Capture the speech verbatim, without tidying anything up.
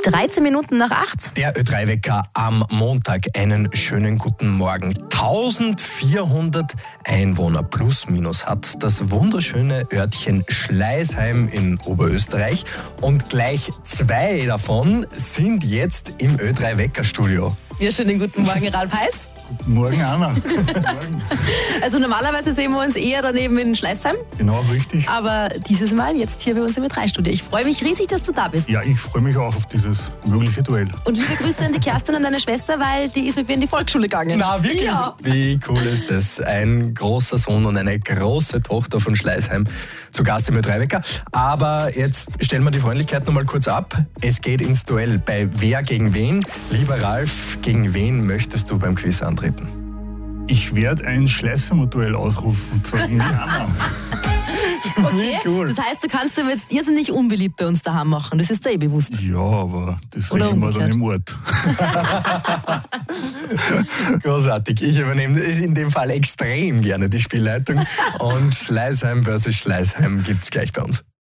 dreizehn Minuten nach acht. Der Ö drei Wecker am Montag. Einen schönen guten Morgen. eintausendvierhundert Einwohner plus minus hat das wunderschöne Örtchen Schleißheim in Oberösterreich. Und gleich zwei davon sind jetzt im Ö drei Wecker Studio. Ja, schönen guten Morgen, Ralf Heiß. Guten Morgen, Anna. Guten Morgen. Also normalerweise sehen wir uns eher daneben in Schleißheim. Genau, richtig. Aber dieses Mal jetzt hier bei uns im Ö drei Studio. Ich freue mich riesig, dass du da bist. Ja, ich freue mich auch auf dieses mögliche Duell. Und liebe Grüße an die Kerstin und deine Schwester, weil die ist mit mir in die Volksschule gegangen. Na, wirklich? Ja. Wie cool ist das? Ein großer Sohn und eine große Tochter von Schleißheim zu Gast im Ö drei Wecker. Aber jetzt stellen wir die Freundlichkeit noch mal kurz ab. Es geht ins Duell. Bei wer gegen wen? Lieber Ralf, gegen wen möchtest du beim Quiz antreten? Ich werde ein Schleißheimer-Duell ausrufen, und zwar gegen die Anna. Okay. Cool. Das heißt, du kannst aber jetzt irrsinnig unbeliebt bei uns daheim machen. Das ist dir eh bewusst. Ja, aber das Oder regeln wir dann umgekehrt. im Ort. Großartig. Ich übernehme in dem Fall extrem gerne die Spielleitung. Und Schleißheim versus Schleißheim gibt es gleich bei uns.